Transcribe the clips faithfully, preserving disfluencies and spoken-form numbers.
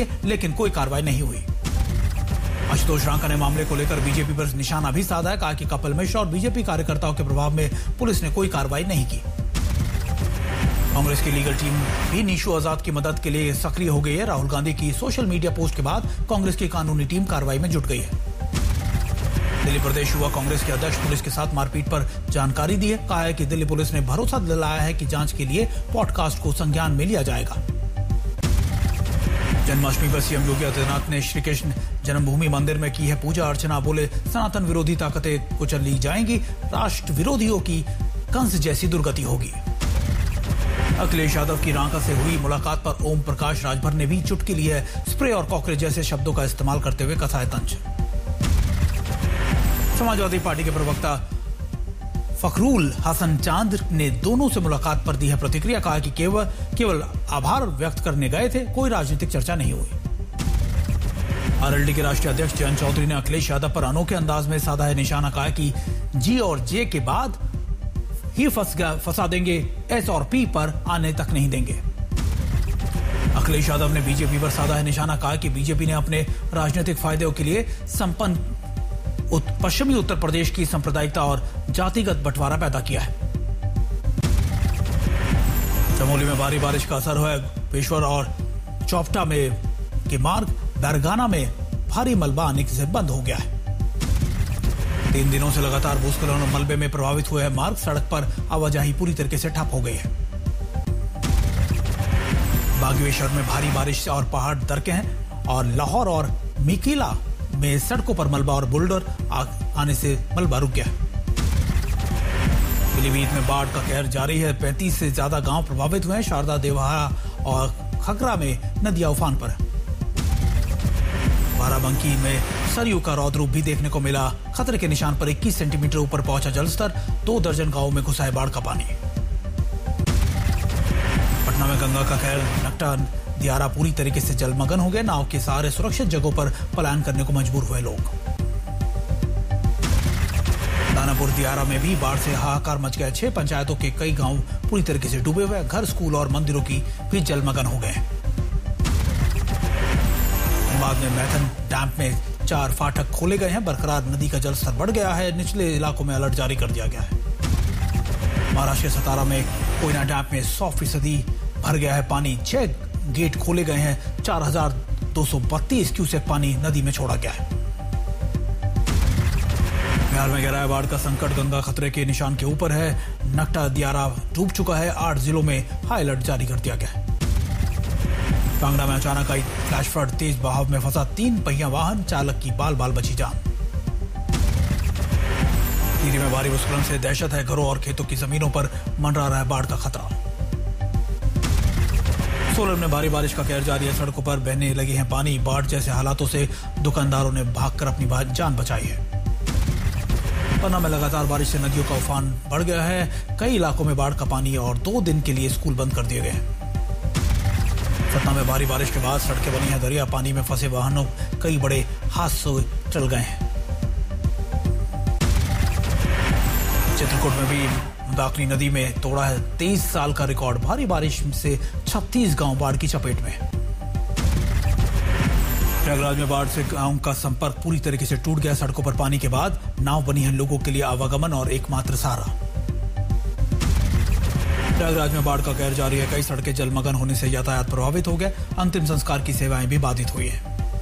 दिए, लेकिन कोई कार्रवाई नहीं हुई। आशुतोष रांका ने मामले को लेकर बीजेपी पर निशाना भी साधा है। कहा कि कपिल मिश्रा और बीजेपी कार्यकर्ताओं के प्रभाव में पुलिस ने कोई कार्रवाई नहीं की। कांग्रेस की लीगल टीम भी नीशू आजाद की मदद के लिए सक्रिय हो गई है। राहुल गांधी की सोशल मीडिया पोस्ट के बाद कांग्रेस की कानूनी टीम कार्रवाई में जुट गई है। दिल्ली प्रदेश युवा कांग्रेस के अध्यक्ष पुलिस के साथ मारपीट पर जानकारी दी है। कहा है कि दिल्ली पुलिस ने भरोसा दिलाया है कि जांच के लिए पॉडकास्ट को संज्ञान में लिया जाएगा। जन्माष्टमी पर सीएम योगी आदित्यनाथ ने श्री कृष्ण जन्मभूमि मंदिर में की है पूजा अर्चना। बोले, सनातन विरोधी ताकतें कुचल ली जाएंगी, राष्ट्र विरोधियों की कंस जैसी दुर्गति होगी। अखिलेश यादव की रांका से हुई मुलाकात पर ओम प्रकाश राजभर ने भी चुटकी ली है। स्प्रे और कॉकरोच जैसे शब्दों का इस्तेमाल करते हुए कसा है तंज। समाजवादी पार्टी के प्रवक्ता फखरुल हसन चांद ने दोनों से मुलाकात पर दी है प्रतिक्रिया। कहा कि केवल केवल आभार व्यक्त करने गए थे, कोई राजनीतिक चर्चा नहीं हुई। आरएलडी के राष्ट्रीय अध्यक्ष जयंत चौधरी ने अखिलेश यादव पर अनोखे अंदाज में साधा है निशाना। कहा कि जी और जे के बाद ही फंस फंसा देंगे, एस और पी पर आने तक नहीं देंगे। अखिलेश यादव ने बीजेपी पर साधा है निशाना। कहा कि बीजेपी ने अपने राजनीतिक फायदों के लिए संपन्न पश्चिमी उत्तर प्रदेश की सांप्रदायिकता और जातिगत बंटवारा पैदा किया है। चमोली में भारी बारिश का असर हुआ है। पेशवर और चौपटा में के मार्ग बरगाना में भारी मलबा आने से बंद हो गया है। तीन दिनों से लगातार भूस्खलन और मलबे में प्रभावित हुए हैं मार्ग। सड़क पर आवाजाही पूरी तरीके से ठप हो गई है। बागेश्वर में भारी बारिश और पहाड़ दरके हैं और लाहौर और मिकीला में सड़कों पर मलबा और बुलडोर आने से मलबा रुक गया। पीलीभीत में बाढ़ का कहर जारी है। पैंतीस से ज्यादा गांव प्रभावित हुए हैं। शारदा, देवहारा और खकरा में नदियां उफान पर है। बाराबंकी में सरयू का रौद्र रूप भी देखने को मिला। खतरे के निशान पर इक्कीस सेंटीमीटर ऊपर पहुंचा जलस्तर। दो दर्जन गांवों में घुसा है बाढ़ का पानी। पटना में गंगा का कहर नकटा दियारा पूरी तरीके से जलमग्न हो गए। नाव के सहारे सुरक्षित जगहों पर पलायन करने को मजबूर हुए लोग। दानापुर दियारा में भी बाढ़ से हाहाकार मच गया। छह पंचायतों के कई गांव पूरी तरीके से डूबे हुए। घर, स्कूल और मंदिरों की भी जलमग्न हो गए। बाद में मैथन डैम में चार फाटक खोले गए हैं। बरकरार नदी का जलस्तर बढ़ गया है। निचले इलाकों में अलर्ट जारी कर दिया गया है। महाराष्ट्र के सतारा में कोयना डैम में सौ फीसदी भर गया है पानी। छह गेट खोले गए हैं। चार हजार दो सौ बत्तीस क्यूसेक पानी नदी में छोड़ा गया है। बिहार में गहरा बाढ़ का संकट। गंगा खतरे के निशान के ऊपर है। नकटा दियारा डूब चुका है। आठ जिलों में हाई अलर्ट जारी कर दिया गया है। कांगड़ा में अचानक आई फ्लैश फ्लड। तेज बहाव में फंसा तीन पहिया वाहन। चालक की बाल बाल बची जान। टिहरी में भारी भूस्खलन से दहशत है। घरों और खेतों की जमीनों पर मंडरा रहा है बाढ़ का खतरा। सोलन में भारी बारिश का कहर जारी है। सड़कों पर बहने लगे हैं पानी। बाढ़ जैसे हालातों से दुकानदारों ने भागकर अपनी जान बचाई है। पन्ना में लगातार बारिश से नदियों का उफान बढ़ गया है। कई इलाकों में बाढ़ का पानी और दो दिन के लिए स्कूल बंद कर दिए गए हैं। सतना में भारी बारिश के बाद सड़कें बनी हैं दरिया। पानी में फंसे वाहनों कई बड़े हादसे टल गए हैं। चित्रकूट में भी दाकनी नदी में तोड़ा है तेईस साल का रिकॉर्ड। भारी बारिश से छत्तीस गांव बाढ़ की चपेट में। प्रयागराज में बाढ़ से गांव का संपर्क पूरी तरीके से टूट गया। सड़कों पर पानी के बाद नाव बनी है लोगों के लिए आवागमन और एकमात्र सहारा। प्रयागराज में बाढ़ का कहर जारी है। कई सड़कें जलमग्न होने से यातायात प्रभावित हो गया। अंतिम संस्कार की सेवाएं भी बाधित हुई है।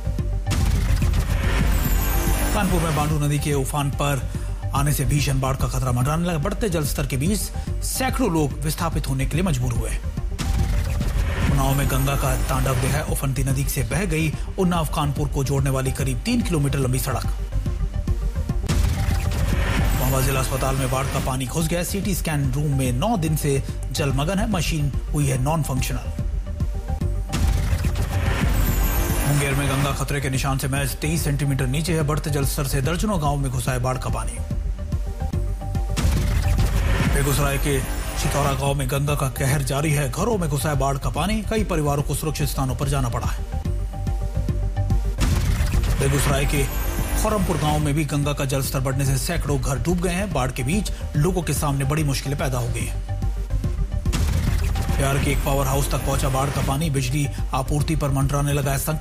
कानपुर में बांडू नदी के उफान पर आने से भीषण बाढ़ का खतरा मंडराने लगा। बढ़ते जलस्तर के बीच सैकड़ों लोग विस्थापित होने के लिए मजबूर हुए। उन्नाव में गंगा का तांडव देखा है। उफनती नदी से बह गई उन्नाव कानपुर को जोड़ने वाली करीब तीन किलोमीटर लंबी सड़क। मोहम्मद जिला अस्पताल में बाढ़ का पानी घुस गया। सीटी स्कैन रूम में नौ दिन से जलमग्न है। मशीन हुई है नॉन फंक्शनल। मुंगेर में गंगा खतरे के निशान से महज तेईस सेंटीमीटर नीचे है। बढ़ते जलस्तर से दर्जनों गांव में घुसा है बाढ़ का पानी। बेगूसराय के चितौरा गांव में गंगा का कहर जारी है। घरों में घुसा है बाढ़ का पानी। कई परिवारों को सुरक्षित स्थानों पर जाना पड़ा है। बेगूसराय के खौरमपुर गांव में भी गंगा का जलस्तर बढ़ने से सैकड़ों घर डूब गए हैं। बाढ़ के बीच लोगों के सामने बड़ी मुश्किलें पैदा हो गई हैं। बिहार के एक पावर हाउस तक पहुंचा बाढ़ का पानी। बिजली आपूर्ति पर मंडराने लगा है संकट।